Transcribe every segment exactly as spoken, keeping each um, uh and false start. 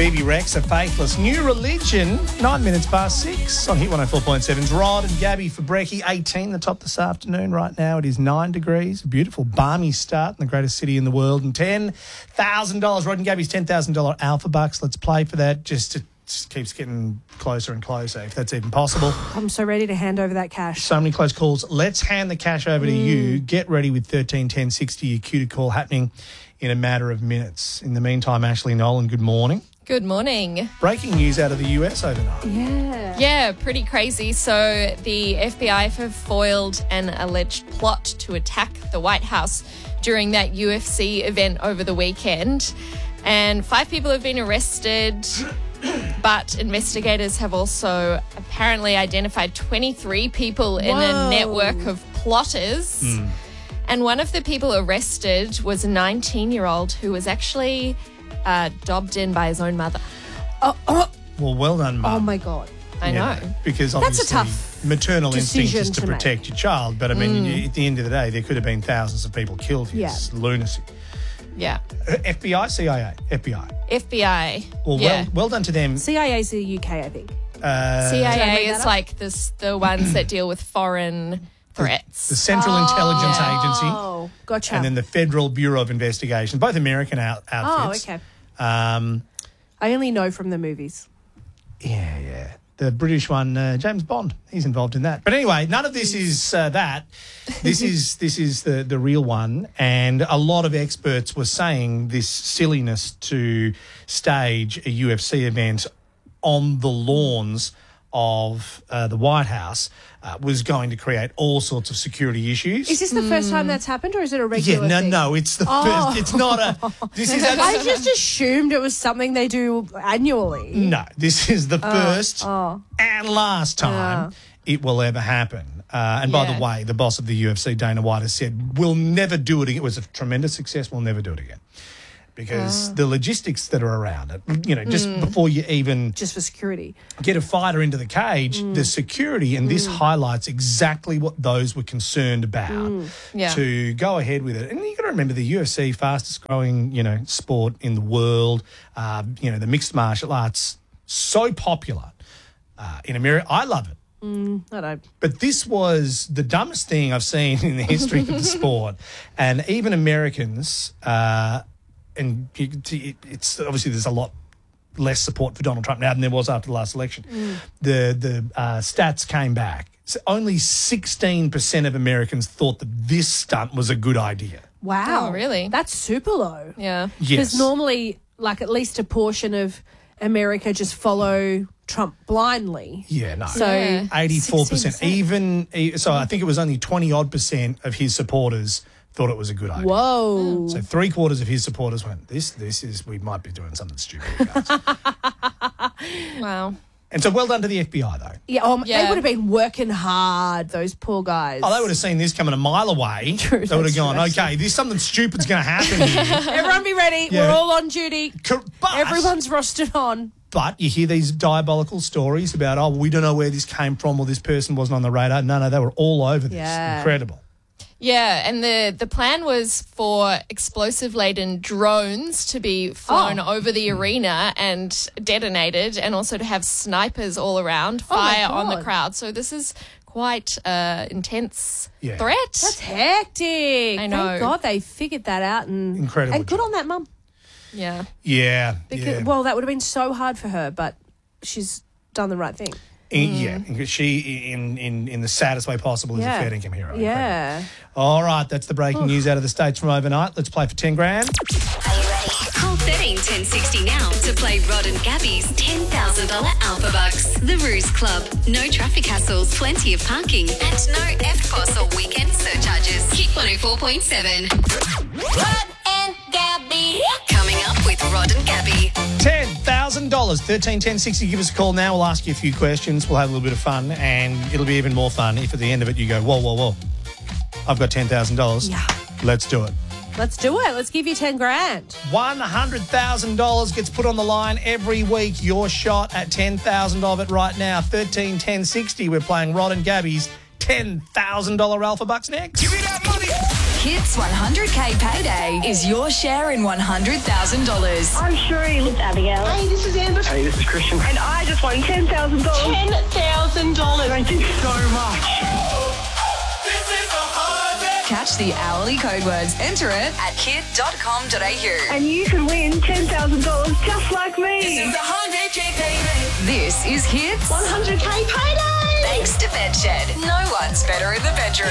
Phoebe Rex, A Faithless New Religion, nine minutes past six on Hit one oh four point seven's Rod and Gabby for Brekkie, eighteen the top this afternoon. Right now it is nine degrees, a beautiful balmy start in the greatest city in the world, and ten thousand dollars. Rod and Gabby's ten thousand dollars Alpha Bucks. Let's play for that. Just it just keeps getting closer and closer, if that's even possible. I'm so ready to hand over that cash. So many close calls. Let's hand the cash over to mm. you. Get ready with thirteen ten sixty, your cue to call happening in a matter of minutes. In the meantime, Ashley Nolan, good morning. Good morning. Breaking news out of the U S overnight. Yeah. Yeah, pretty crazy. So the F B I have foiled an alleged plot to attack the White House during that U F C event over the weekend. And five people have been arrested, but investigators have also apparently identified twenty-three people in Whoa. a network of plotters. Mm. And one of the people arrested was a nineteen-year-old who was actually uh, dobbed in by his own mother. Oh, oh, Well, well done, Mum. oh my God. I Yeah, know. Because That's a obviously tough maternal instinct is decision to to protect make. your child. But, I mean, Mm. you, at the end of the day, there could have been thousands of people killed here. Yeah. It's lunacy. Yeah. Uh, F B I, C I A? F B I. F B I. Well, yeah. well, well done to them. C I A's the U K, I think. Uh, C Did I I make A that is up? like this, the ones that deal with foreign threats. the Central Intelligence Agency. Oh, gotcha. And then the Federal Bureau of Investigation, both American out- oh, outfits. okay. Um, I only know from the movies. Yeah, yeah. The British one, uh, James Bond, he's involved in that. But anyway, none of this is uh, that. This is this is the, the real one. And a lot of experts were saying this silliness to stage a U F C event on the lawns of uh, the White House uh, was going to create all sorts of security issues. Is this the first time that's happened, or is it a yeah, regular no, thing? no, it's the Oh. first. It's not a. This is. I just assumed it was something they do annually. No, this is the first oh. and last time it will ever happen. Uh, and by Yeah. the way, the boss of the U F C, Dana White, has said, we'll never do it again. It was a tremendous success. We'll never do it again. Because the logistics that are around it, you know, just before you even Just for security. get a fighter into the cage, the security, and this highlights exactly what those were concerned about Yeah. to go ahead with it. And you got to remember the U F C, fastest growing, you know, sport in the world, uh, you know, the mixed martial arts, so popular uh, in America. I love it. I don't. But this was the dumbest thing I've seen in the history of the sport. And even Americans, uh, and you can see it, it's obviously there's a lot less support for Donald Trump now than there was after the last election. The the uh, stats came back. So only sixteen percent of Americans thought that this stunt was a good idea. Wow. Oh, really? That's super low. Yeah. Yes. Because normally, like, at least a portion of America just follow Trump blindly. Yeah, no. So Yeah. eighty-four percent. sixteen percent. Even, so I think it was only twenty-odd percent of his supporters thought it was a good idea. Whoa. So three quarters of his supporters went, this this is, we might be doing something stupid, guys. Wow. And so well done to the F B I, though. Yeah, um, Yeah. they would have been working hard, those poor guys. Oh, they would have seen this coming a mile away. True, they would have that's gone, true, okay, there's something stupid's going to happen here. Everyone be ready. Yeah. We're all on duty. Cor- But, Everyone's rostered on. but you hear these diabolical stories about, oh, we don't know where this came from or this person wasn't on the radar. No, no, they were all over this. Yeah. Incredible. Yeah, and the, the plan was for explosive-laden drones to be flown Oh. over the arena and detonated, and also to have snipers all around Oh my fire on the God. crowd. So this is quite uh, intense Yeah. threat. That's hectic. I know. Thank God they figured that out. And, Incredible And good job. on that mum. yeah. Yeah. Because, yeah. Well, that would have been so hard for her, but she's done the right thing. In, Yeah, because she, in, in, in the saddest way possible, is Yeah. a fair income hero. Yeah. All right, that's the breaking news out of the States from overnight. Let's play for ten grand. Are you ready? Call thirteen ten sixty now to play Rod and Gabby's ten thousand dollars Alpha Bucks. The Ruse Club. No traffic hassles, plenty of parking, and no F P O S or weekend surcharges. Hit one oh four point seven. Rod and Gabby. Coming up with Rod and Gabby. ten thousand dollars, thirteen ten sixty. Give us a call now. We'll ask you a few questions. We'll have a little bit of fun, and it'll be even more fun if at the end of it you go, whoa, whoa, whoa, I've got ten thousand dollars. Yeah. Let's do it. Let's do it. Let's give you ten grand. one hundred thousand dollars gets put on the line every week. Your shot at ten thousand dollars of it right now. thirteen ten sixty. We're playing Rod and Gabby's ten thousand dollars Alpha Bucks next. Give me that money. Hits one hundred K Payday is your share in one hundred thousand dollars. I'm Sheree. It's Abigail. Hey, this is Amber. Hey, this is Christian. And I just won ten thousand dollars. ten thousand dollars. Thank you so much. Catch the hourly code words. Enter it at kid dot com dot a u. And you can win ten thousand dollars just like me. This is one hundred K Payday. This is Hits one hundred K Payday. thanks to BedShed. No one's better in the bedroom.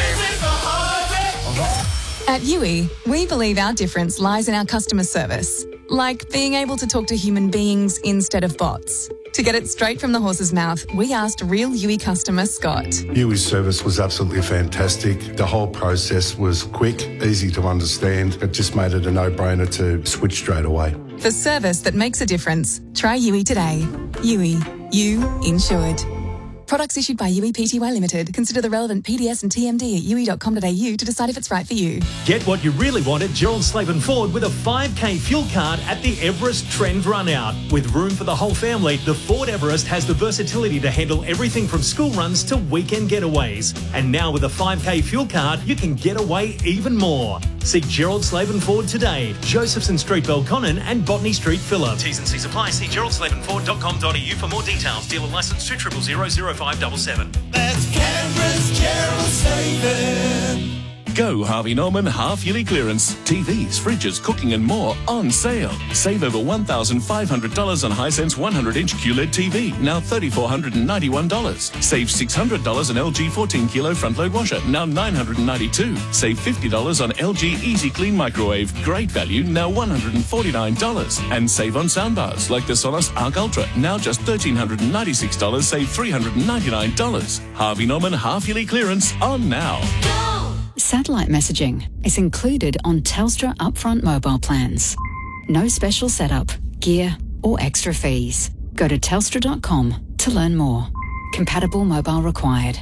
At U I, we believe our difference lies in our customer service, like being able to talk to human beings instead of bots. To get it straight from the horse's mouth, we asked real U I customer Scott. U I's service was absolutely fantastic. The whole process was quick, easy to understand. It just made it a no-brainer to switch straight away. For service that makes a difference, try U I today. U I, you insured. Products issued by U I P T Y Limited. Consider the relevant P D S and T M D at u i dot com dot a u to decide if it's right for you. Get what you really want at Gerald Slaven Ford with a five K fuel card at the Everest Trend Run Out. With room for the whole family, the Ford Everest has the versatility to handle everything from school runs to weekend getaways. And now with a five K fuel card, you can get away even more. See Gerald Slaven Ford today, Josephson Street, Belconnen and Botany Street, Phillip. T's and C's apply. See gerald slaven ford dot com dot a u for more details. Dealer licence two zero zero zero five seven seven. That's Canberra's Gerald Slaven. Go Harvey Norman half-yearly clearance. T Vs, fridges, cooking and more on sale. Save over one thousand five hundred dollars on Hisense one hundred inch Q L E D T V, now three thousand four hundred ninety-one dollars. Save six hundred dollars on L G fourteen kilo front-load washer, now nine hundred ninety-two dollars. Save fifty dollars on L G Easy Clean microwave, great value, now one hundred forty-nine dollars. And save on soundbars like the Sonos Arc Ultra, now just one thousand three hundred ninety-six dollars, save three hundred ninety-nine dollars. Harvey Norman half-yearly clearance on now. Satellite messaging is included on Telstra upfront mobile plans. No special setup, gear or extra fees. Go to telstra dot com to learn more. Compatible mobile required.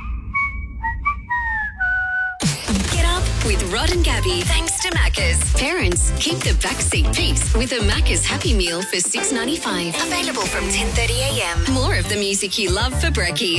Get up with Rod and Gabby thanks to Macca's. Parents, keep the backseat peace with a Macca's Happy Meal for six ninety-five. Available from ten thirty a m. More of the music you love for brekkie.